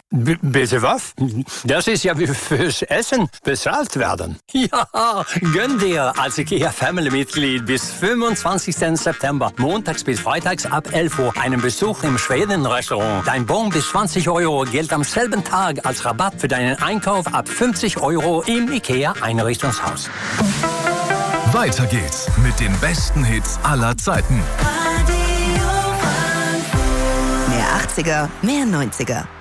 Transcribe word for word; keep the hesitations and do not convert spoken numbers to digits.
B bitte was? Das ist ja wie fürs Essen bezahlt werden. Ja, gönn dir als IKEA Family-Mitglied bis fünfundzwanzigsten September, montags bis freitags ab elf Uhr, einen Besuch im Schweden-Restaurant. Dein Bon bis zwanzig Euro gilt am selben Tag als Rabatt für deinen Einkauf ab fünfzig Euro im IKEA-Einrichtungshaus. Weiter geht's mit den besten Hits aller Zeiten. Mehr achtziger, mehr neunziger.